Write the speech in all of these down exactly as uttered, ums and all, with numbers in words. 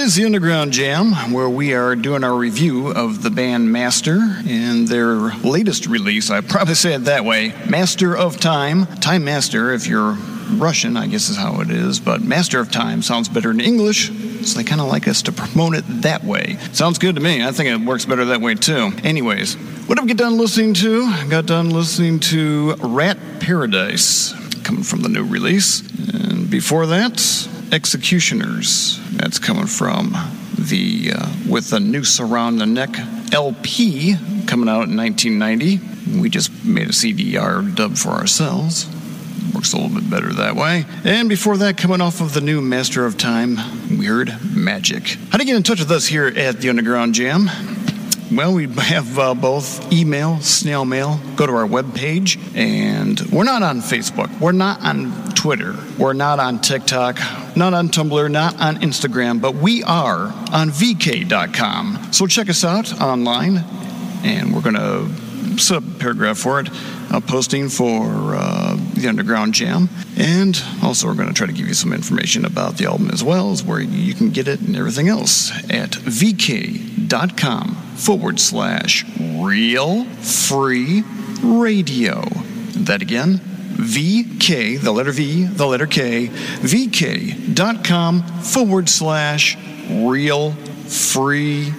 is the Underground Jam, where we are doing our review of the band Master and their latest release. I probably say it that way, Master of Time. Time Master, if you're Russian, I guess is how it is, but Master of Time sounds better in English, so they kind of like us to promote it that way. Sounds good to me. I think it works better that way too. Anyways, what did we get done listening to? I got done listening to Rat Paradise, coming from the new release. And before that, Executioners. That's coming from the uh, With a Noose Around the Neck L P, coming out in nineteen ninety. We just made a C D R dub for ourselves. Works a little bit better that way. And before that, coming off of the new Master of Time, Weird Magic. How to get in touch with us here at the Underground Jam? Well, we have uh, both email, snail mail. Go to our webpage, and we're not on Facebook. We're not on Twitter. We're not on TikTok. Not on Tumblr. Not on Instagram. But we are on V K dot com. So check us out online, and we're going to set up a paragraph for it, a posting for uh, the Underground Jam. And also we're going to try to give you some information about the album as well as where you can get it and everything else at V K dot com forward slash real free radio. That again, V K, the letter V, the letter K, V K dot com forward slash real free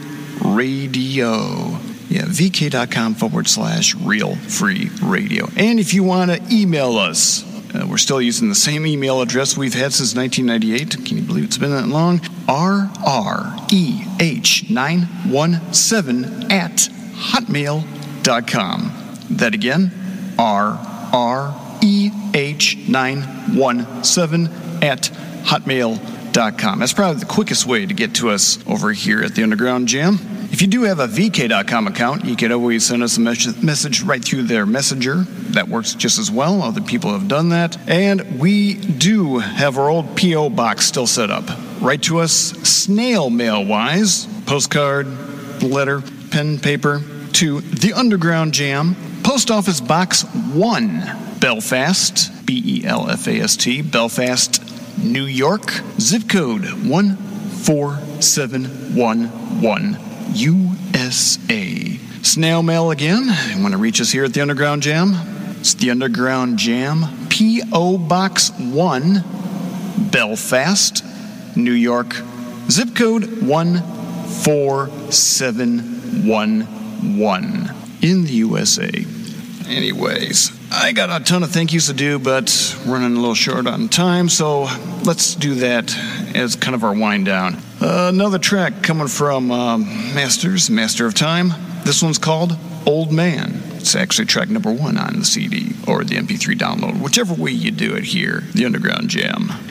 radio. Yeah, V K dot com forward slash real free radio. And if you want to email us, uh, we're still using the same email address we've had since nineteen ninety-eight. Can you believe it's been that long? R R E H nine one seven at hotmail dot com. That again, R R E H nine one seven at hotmail dot com. That's probably the quickest way to get to us over here at the Underground Jam. If you do have a V K dot com account, you can always send us a mes- message right through their messenger. That works just as well. Other people have done that. And we do have our old P O box still set up. Write to us snail mail-wise, postcard, letter, pen, paper, to The Underground Jam, Post Office Box one, Belfast, B E L F A S T, Belfast, New York, zip code one four seven one one. U S A. Snail mail again. You want to reach us here at the Underground Jam? It's the Underground Jam, P O Box one, Belfast, New York, zip code one four seven one one in the U S A. Anyways, I got a ton of thank yous to do, but running a little short on time, so let's do that as kind of our wind down. Uh, another track coming from uh, Masters, Master of Time. This one's called Old Man. It's actually track number one on the C D or the M P three download, whichever way you do it here, the Underground Jam.